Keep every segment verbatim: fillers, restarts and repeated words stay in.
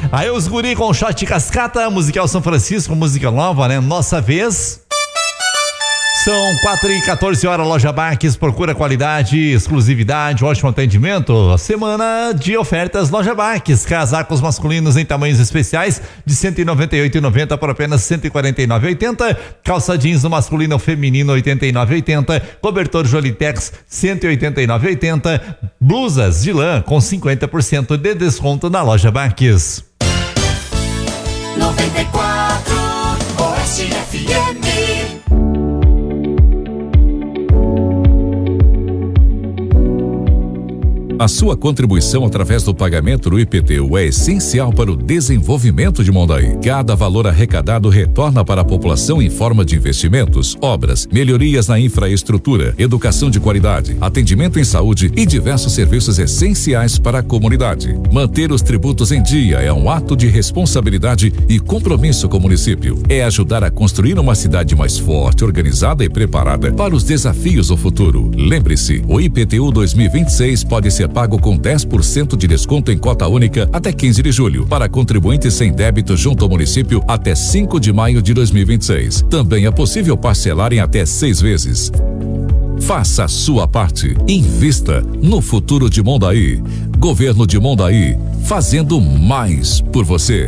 Aí os guri com shot cascata, musical São Francisco, música nova, né? Nossa vez. São quatro e quatorze horas, Loja Baques, procura qualidade, exclusividade, ótimo atendimento. Semana de ofertas Loja Baques, casacos masculinos em tamanhos especiais de cento e noventa e oito reais e noventa centavos por apenas cento e quarenta e nove reais e oitenta centavos. Calça jeans no masculino ou feminino oitenta e nove reais e oitenta centavos. Cobertor Jolitex cento e oitenta e nove reais e oitenta centavos. Blusas de lã com cinquenta por cento de desconto na Loja Baques. noventa e quatro Oeste F M. A sua contribuição através do pagamento do I P T U é essencial para o desenvolvimento de Mondaí. Cada valor arrecadado retorna para a população em forma de investimentos, obras, melhorias na infraestrutura, educação de qualidade, atendimento em saúde e diversos serviços essenciais para a comunidade. Manter os tributos em dia é um ato de responsabilidade e compromisso com o município. É ajudar a construir uma cidade mais forte, organizada e preparada para os desafios do futuro. Lembre-se, o I P T U dois mil e vinte e seis pode ser pago com dez por cento de desconto em cota única até quinze de julho, para contribuintes sem débito junto ao município até cinco de maio de dois mil e vinte e seis. Também é possível parcelar em até seis vezes. Faça a sua parte. Invista no futuro de Mondaí. Governo de Mondaí, fazendo mais por você.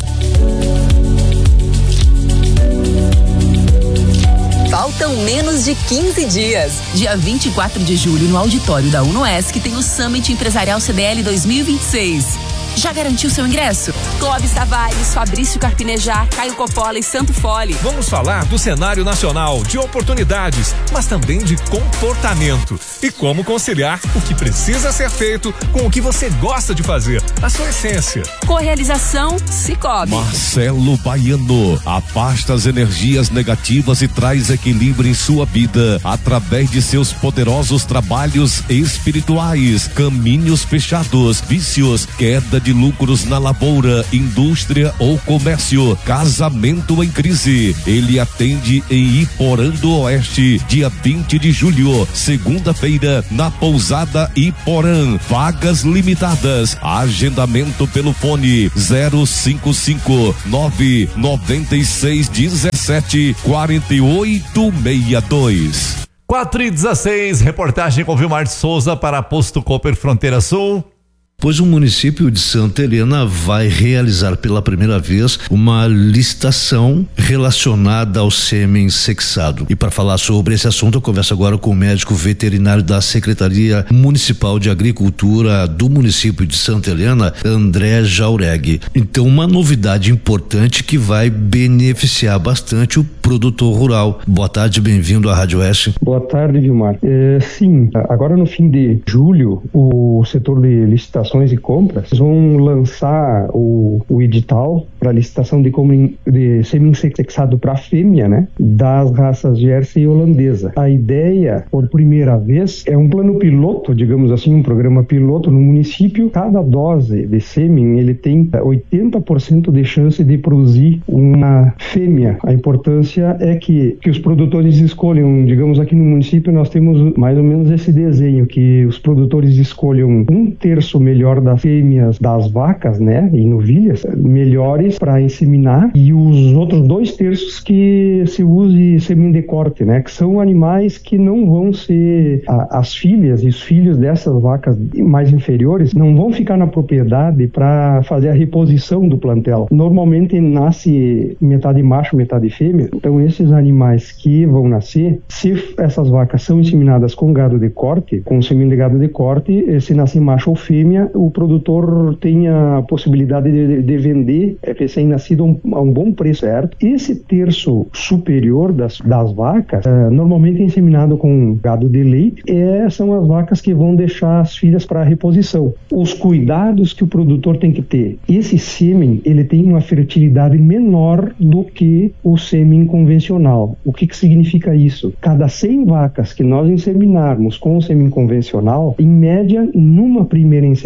Faltam menos de quinze dias. Dia vinte e quatro de julho, no auditório da UNOESC, tem o Summit Empresarial C D L dois mil e vinte e seis. Já garantiu seu ingresso? Clóvis Tavares, Fabrício Carpinejar, Caio Coppola e Santo Fole. Vamos falar do cenário nacional, de oportunidades, mas também de comportamento. E como conciliar o que precisa ser feito com o que você gosta de fazer, a sua essência. Correalização Cicobi. Marcelo Baiano, afasta as energias negativas e traz equilíbrio em sua vida através de seus poderosos trabalhos espirituais. Caminhos fechados, vícios, queda de lucros na lavoura, indústria ou comércio, casamento em crise. Ele atende em Iporã do Oeste, dia vinte de julho, segunda-feira, na pousada Iporã. Vagas limitadas. Agendamento pelo fone zero cinco cinco nove nove seis um sete quatro oito seis dois. quatro e dezesseis, reportagem com Vilmar de Souza para Posto Cooper Fronteira Sul. Pois o município de Santa Helena vai realizar pela primeira vez uma licitação relacionada ao sêmen sexado. E para falar sobre esse assunto, eu converso agora com o médico veterinário da Secretaria Municipal de Agricultura do município de Santa Helena, André Jauregui. Então, uma novidade importante que vai beneficiar bastante o produtor rural. Boa tarde, bem-vindo à Rádio Oeste. Boa tarde, Vilmar. É, sim, agora no fim de julho, o setor de licitações e compras vão lançar o, o edital para licitação de, comun, de sêmen sexado para fêmea, né, das raças Jersey e holandesa. A ideia, por primeira vez, é um plano piloto, digamos assim, um programa piloto no município. Cada dose de sêmen, ele tem oitenta por cento de chance de produzir uma fêmea. A importância é que, que os produtores escolham, digamos, aqui no município nós temos mais ou menos esse desenho, que os produtores escolham um terço melhor das fêmeas das vacas, né, e novilhas, melhores para inseminar, e os outros dois terços que se use sêmen de corte, né, que são animais que não vão ser, a, as filhas e os filhos dessas vacas mais inferiores não vão ficar na propriedade para fazer a reposição do plantel. Normalmente nasce metade macho, metade fêmea. Então esses animais que vão nascer, se essas vacas são inseminadas com gado de corte, com sêmen de gado de corte, se nascer macho ou fêmea, o produtor tem a possibilidade de, de vender recém-nascido a um, a um bom preço, certo? Esse terço superior das, das vacas, é, normalmente é inseminado com gado de leite, é, são as vacas que vão deixar as filhas para reposição. Os cuidados que o produtor tem que ter. Esse sêmen, ele tem uma fertilidade menor do que o sêmen convencional. O que que significa isso? Cada cem vacas que nós inseminarmos com o sêmen convencional, em média, numa primeira inseminação,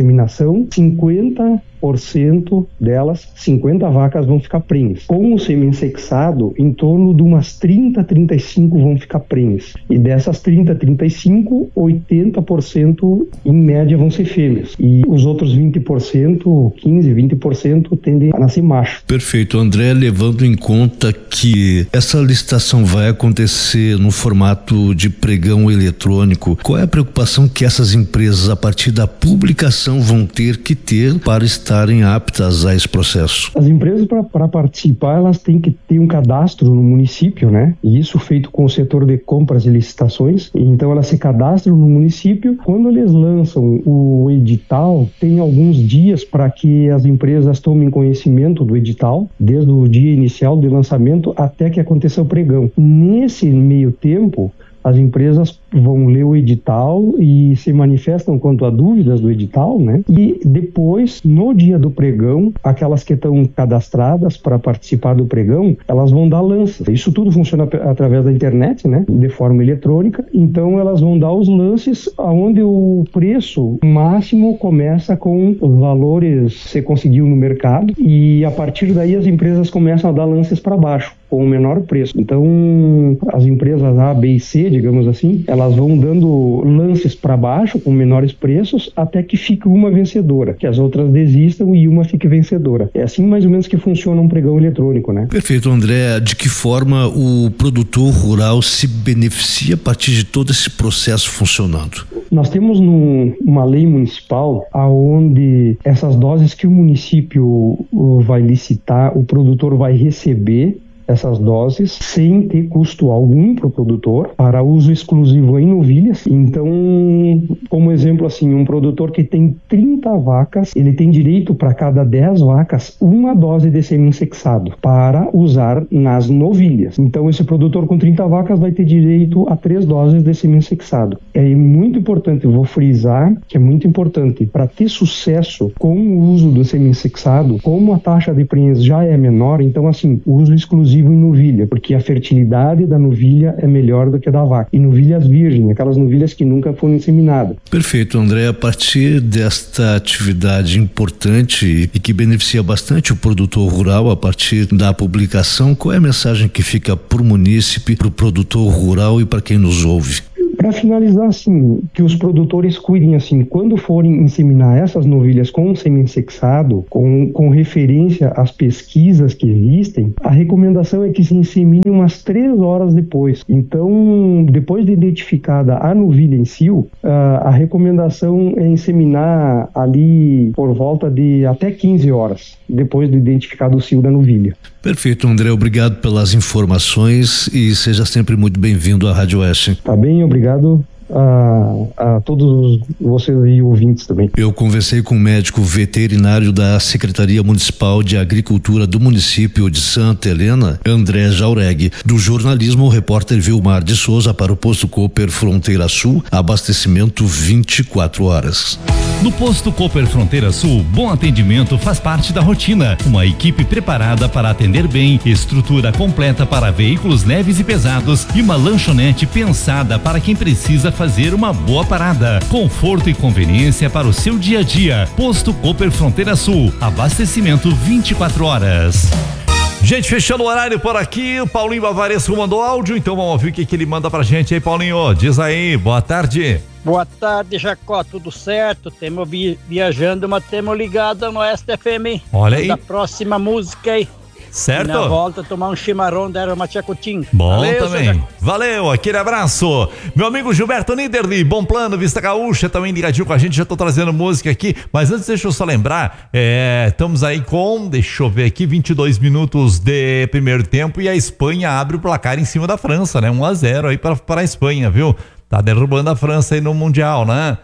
inseminação, cinquenta por cento delas, cinquenta vacas vão ficar prenhes. Com o sêmen sexado, em torno de umas trinta, trinta e cinco vão ficar prenhes. E dessas trinta, trinta e cinco, oitenta por cento em média vão ser fêmeas. E os outros vinte por cento, quinze, vinte por cento tendem a nascer macho. Perfeito, André, levando em conta que essa licitação vai acontecer no formato de pregão eletrônico, qual é a preocupação que essas empresas, a partir da publicação, vão ter que ter para estarem aptas a esse processo? As empresas, para participar, elas têm que ter um cadastro no município, né? E isso feito com o setor de compras e licitações. Então, elas se cadastram no município. Quando eles lançam o edital, tem alguns dias para que as empresas tomem conhecimento do edital, desde o dia inicial do lançamento até que aconteça o pregão. Nesse meio tempo, as empresas vão ler o edital e se manifestam quanto a dúvidas do edital, né? E depois, no dia do pregão, aquelas que estão cadastradas para participar do pregão, elas vão dar lances. Isso tudo funciona através da internet, né? De forma eletrônica. Então, elas vão dar os lances onde o preço máximo começa com os valores que você conseguiu no mercado, e a partir daí as empresas começam a dar lances para baixo, com o menor preço. Então, as empresas A, B e C, digamos assim, elas vão dando lances para baixo com menores preços até que fique uma vencedora, que as outras desistam e uma fique vencedora. É assim mais ou menos que funciona um pregão eletrônico, né? Perfeito, André. De que forma o produtor rural se beneficia a partir de todo esse processo funcionando? Nós temos num, uma lei municipal aonde essas doses que o município vai licitar, o produtor vai receber essas doses sem ter custo algum para o produtor, para uso exclusivo em novilhas. Então, como exemplo assim, um produtor que tem trinta vacas, ele tem direito para cada dez vacas uma dose de sêmen sexado para usar nas novilhas. Então, esse produtor com trinta vacas vai ter direito a três doses de sêmen sexado. É muito importante, vou frisar que é muito importante, para ter sucesso com o uso do sêmen sexado, como a taxa de prenhez já é menor, então assim, o uso exclusivo em novilha, porque a fertilidade da novilha é melhor do que a da vaca. E novilhas virgens, aquelas novilhas que nunca foram inseminadas. Perfeito, André. A partir desta atividade importante e que beneficia bastante o produtor rural, a partir da publicação, qual é a mensagem que fica para o munícipe, para o produtor rural e para quem nos ouve? Para finalizar, assim, que os produtores cuidem, assim, quando forem inseminar essas novilhas com sêmen sexado, com, com referência às pesquisas que existem, a recomendação é que se insemine umas três horas depois. Então, depois de identificada a novilha em si, a, a recomendação é inseminar ali por volta de até quinze horas, depois de identificado o cio da novilha. Perfeito, André. Obrigado pelas informações e seja sempre muito bem-vindo à Rádio Oeste. Tá bem, obrigado a, a todos vocês aí ouvintes também. Eu conversei com o médico veterinário da Secretaria Municipal de Agricultura do município de Santa Helena, André Jauregui. Do jornalismo, o repórter Vilmar de Souza para o Posto Cooper Fronteira Sul, abastecimento vinte e quatro horas. No Posto Cooper Fronteira Sul, bom atendimento faz parte da rotina. Uma equipe preparada para atender bem, estrutura completa para veículos leves e pesados e uma lanchonete pensada para quem precisa fazer uma boa parada. Conforto e conveniência para o seu dia a dia. Posto Cooper Fronteira Sul, abastecimento vinte e quatro horas. Gente, fechando o horário por aqui, o Paulinho Bavaresco mandou áudio, então vamos ouvir o que, que ele manda pra gente aí, Paulinho. Diz aí, boa tarde. Boa tarde, Jacó, tudo certo? Temos vi viajando, mas temos ligado no S F M. Olha aí. Da próxima música aí. Certo? E na volta tomar um chimarrão da Erva Machacutim. Bom. Valeu, também. Valeu, aquele abraço. Meu amigo Gilberto Niederli, Bom Plano, Vista Gaúcha, também ligadinho com a gente, já tô trazendo música aqui, mas antes deixa eu só lembrar, é, estamos aí com, deixa eu ver aqui, vinte e dois minutos de primeiro tempo e a Espanha abre o placar em cima da França, né? um a zero aí para, para a Espanha, viu? Tá derrubando a França aí no Mundial, né?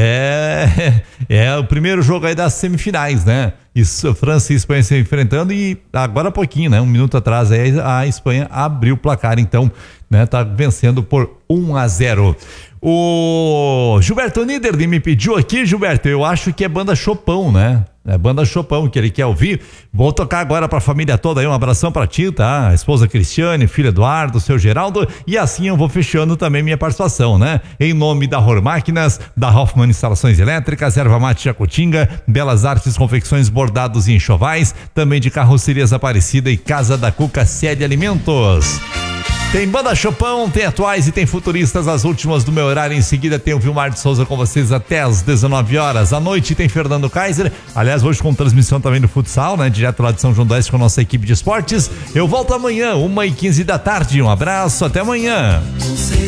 É, é o primeiro jogo aí das semifinais, né? Isso, França e Espanha se enfrentando e agora há pouquinho, né? Um minuto atrás aí a Espanha abriu o placar, então, né? Tá vencendo por um a zero. O Gilberto Niederli me pediu aqui, Gilberto, eu acho que é banda Chopão, né? É banda Chopão que ele quer ouvir. Vou tocar agora pra família toda aí, um abração pra ti, tá? A esposa Cristiane, filho Eduardo, seu Geraldo, e assim eu vou fechando também minha participação, né? Em nome da Ror Máquinas, da Hoffman Instalações Elétricas, Erva Mate Jacutinga, Belas Artes Confecções Bordados e Enxovais, também de Carrocerias Aparecida e Casa da Cuca Sede Alimentos. Tem banda Chopão, tem atuais e tem futuristas, as últimas do meu horário. Em seguida tem o Vilmar de Souza com vocês até às dezenove horas. À noite tem Fernando Kaiser, aliás, hoje com transmissão também do futsal, né? Direto lá de São João do Oeste com a nossa equipe de esportes. Eu volto amanhã, uma e quinze da tarde. Um abraço, até amanhã.